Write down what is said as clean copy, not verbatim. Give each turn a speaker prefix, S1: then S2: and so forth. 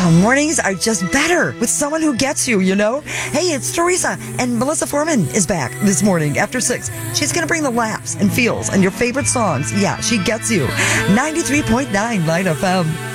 S1: Mornings are just better with someone who gets you, you know? Hey, it's Teresa, and Melissa Foreman is back this morning after 6. She's going to bring the laughs and feels and your favorite songs. Yeah, she gets you. 93.9 Light FM.